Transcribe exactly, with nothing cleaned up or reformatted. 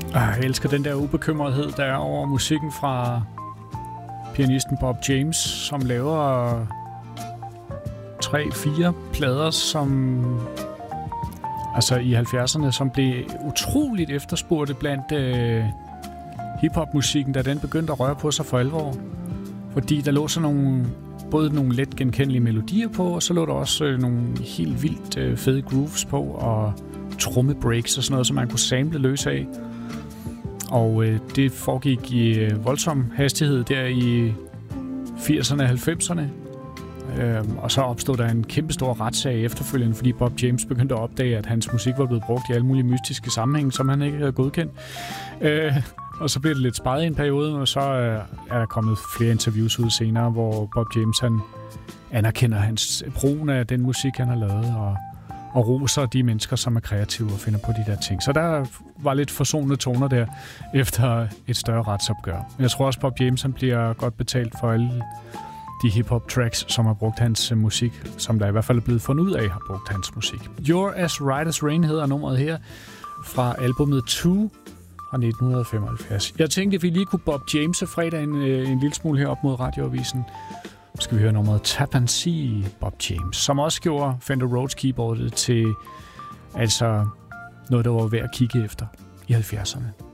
Jeg elsker den der ubekymrethed, der er over musikken fra pianisten Bob James, som laver tre, fire plader, som altså i halvfjerdserne, som blev utroligt efterspurgte blandt øh, hiphop-musikken, da den begyndte at røre på sig for alvor. Fordi der lå så nogle, både nogle let genkendelige melodier på, og så lå der også øh, nogle helt vildt øh, fede grooves på, og trommebreaks og sådan noget, som man kunne sample løs af. Og øh, det foregik i øh, voldsom hastighed der i firserne og halvfemserne. Øhm, og så opstod der en kæmpestor retssag efterfølgende, fordi Bob James begyndte at opdage, at hans musik var blevet brugt i alle mulige mystiske sammenhænge, som han ikke havde godkendt. Øh, og så blev det lidt sparet i en periode, og så øh, er der kommet flere interviews ud senere, hvor Bob James han anerkender hans brugen af den musik, han har lavet, og, og roser de mennesker, som er kreative og finder på de der ting. Så der var lidt forsonende toner der efter et større retsopgør. Jeg tror også, Bob James han bliver godt betalt for alle de hip-hop-tracks, som har brugt hans uh, musik, som der i hvert fald er blevet fundet ud af, har brugt hans musik. You're as Right as Rain hedder nummeret her, fra albumet To fra nitten femoghalvfjerds. Jeg tænkte, at vi lige kunne Bob James fredag en, en lille smule her op mod radioavisen. Så skal vi høre nummeret Tap and See, Bob James, som også gjorde Fender Rhodes keyboardet til altså noget, der var værd at kigge efter i halvfjerdserne.